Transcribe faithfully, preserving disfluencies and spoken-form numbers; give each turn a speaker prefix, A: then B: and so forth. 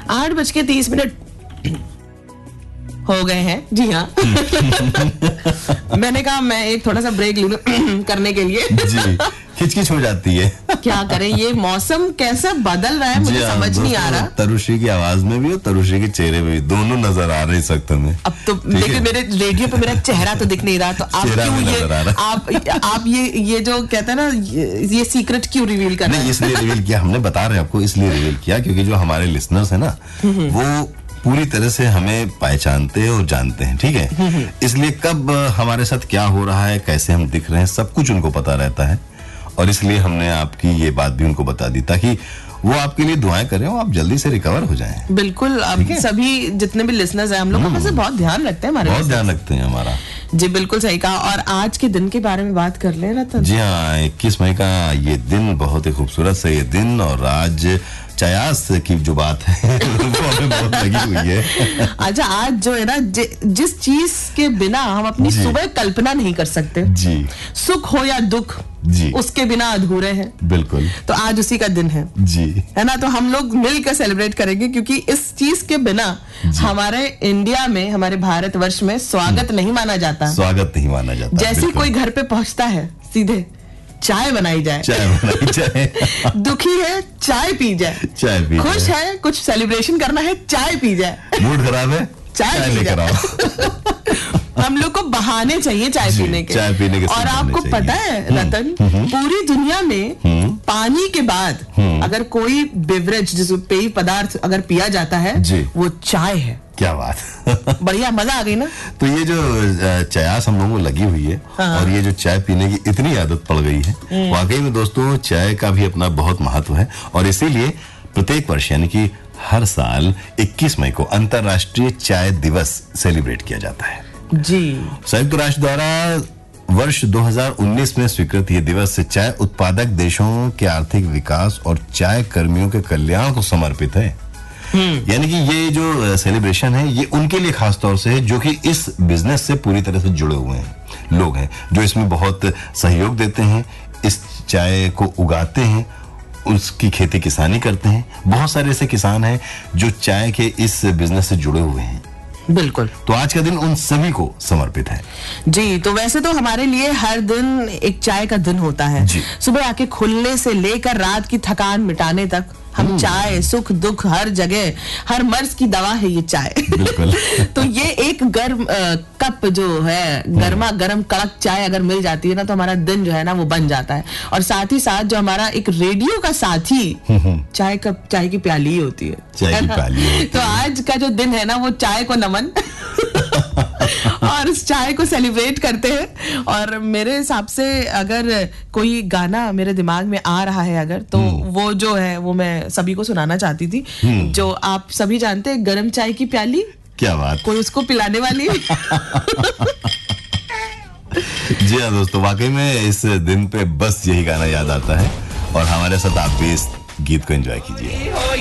A: आठ बज के तीस मिनट हो गए हैं। जी हाँ। मैंने कहा मैं एक थोड़ा सा ब्रेक लूं करने के लिए।
B: जी, खिचकिच हो जाती है।
A: क्या करें, ये मौसम कैसा बदल रहा है, मुझे समझ नहीं आ रहा।
B: तरुश्री की आवाज में भी और तरुश्री के चेहरे में भी, दोनों नजर आ रहे इस वक्त हमें।
A: अब तो लेकिन मेरे रेडियो पे मेरा चेहरा तो दिख नहीं रहा, तो आप क्यों ये आप आप ये ये जो कहते हैं ना, ये, ये सीक्रेट क्यों रिवील कर रहे हैं?
B: इसलिए रिवील किया, हमने बता रहे हैं आपको, इसलिए रिवील किया क्योंकि जो हमारे लिसनर्स है ना, वो पूरी तरह से हमें पहचानते हैं और जानते हैं, ठीक है। इसलिए कब हमारे साथ क्या हो रहा है, कैसे हम दिख रहे हैं, सब कुछ उनको पता रहता है। और इसलिए हमने आपकी ये बात भी उनको बता दी ताकि वो आपके लिए दुआएं करें और आप जल्दी से रिकवर हो जाएं।
A: बिल्कुल, अब सभी जितने भी लिसनर्स हैं, हम लोग वैसे बहुत ध्यान रखते हैं, हमारे
B: बहुत ध्यान रखते हैं हमारा।
A: जी बिल्कुल सही कहा। और आज के दिन के बारे में बात कर ले रहा था।
B: जी हाँ, इक्कीस मई का ये दिन बहुत ही खूबसूरत से ये दिन, और आज चयास की जो बात है वो हमें बहुत लगी हुई है।
A: अच्छा, आज जो है ना, जि, जिस चीज के बिना हम अपनी सुबह कल्पना नहीं कर सकते, जी, सुख हो या दुख, जी, उसके बिना अधूरे हैं।
B: बिल्कुल।
A: तो आज उसी का दिन है,
B: जी, है
A: ना। तो हम लोग मिलकर सेलिब्रेट करेंगे, क्योंकि इस चीज के बिना हमारे इंडिया में, हमारे भारतवर्ष में स्वागत नहीं माना जाता।
B: स्वागत नहीं माना जाता।
A: जैसे कोई घर पे पहुंचता है, सीधे चाय बनाई जाए,
B: चाय बनाई जाए।
A: दुखी है, चाय पी जाए,
B: चाय पी जाए।
A: खुश है, कुछ सेलिब्रेशन करना है, चाय पी जाए।
B: मूड खराब है,
A: चाय, चाय लेकर आओ। हम लोग को बहाने चाहिए चाय पीने के,
B: चाय पीने के।
A: और आपको पता है रतन, पूरी दुनिया में पानी के बाद अगर कोई बेवरेज, जिसको पेय पदार्थ अगर पिया जाता है, वो चाय है।
B: क्या बात।
A: बढ़िया, मजा आ गई ना।
B: तो ये जो चयास हम लोगों को लगी हुई है, हाँ। और ये जो चाय पीने की इतनी आदत पड़ गई है, वाकई में दोस्तों चाय का भी अपना बहुत महत्व है। और इसीलिए प्रत्येक वर्ष यानी कि हर साल इक्कीस मई को अंतर्राष्ट्रीय चाय दिवस सेलिब्रेट किया जाता है।
A: जी,
B: संयुक्त राष्ट्र द्वारा वर्ष दो हज़ार उन्नीस में स्वीकृत ये दिवस चाय उत्पादक देशों के आर्थिक विकास और चाय कर्मियों के कल्याण को समर्पित है। यानी कि ये जो सेलिब्रेशन है, ये उनके लिए खास तौर से है जो कि इस बिजनेस से पूरी तरह से जुड़े हुए हैं लोग हैं, जो इसमें बहुत सहयोग देते हैं, इस चाय को उगाते हैं, उसकी खेती किसानी करते हैं। बहुत सारे ऐसे किसान हैं जो चाय के इस बिजनेस से जुड़े हुए हैं।
A: बिल्कुल।
B: तो आज का दिन उन सभी को समर्पित है।
A: जी, तो वैसे तो हमारे लिए हर दिन एक चाय का दिन होता है। सुबह आके खुलने से लेकर रात की थकान मिटाने तक हम चाय, सुख दुख, हर जगह, हर मर्ज की दवा है ये चाय।
B: बिल्कुल।
A: तो ये एक गर्म कप जो है, गर्मा गर्म कड़क चाय अगर मिल जाती है ना, तो हमारा दिन जो है ना वो बन जाता है। और साथ ही साथ जो हमारा एक रेडियो का साथी चाय कप, चाय की प्याली ही होती है,
B: चाय की प्याली।
A: तो आज का जो दिन है ना, वो चाय को नमन और इस चाय को सेलिब्रेट करते हैं। और मेरे हिसाब से अगर कोई गाना मेरे दिमाग में आ रहा है अगर, तो वो जो है वो मैं सभी को सुनाना चाहती थी, जो आप सभी जानते हैं, गरम चाय की प्याली।
B: क्या बात।
A: कोई उसको पिलाने वाली।
B: जी हाँ दोस्तों, वाकई में इस दिन पे बस यही गाना याद आता है, और हमारे साथ आप भी इस गीत को एंजॉय कीजिए।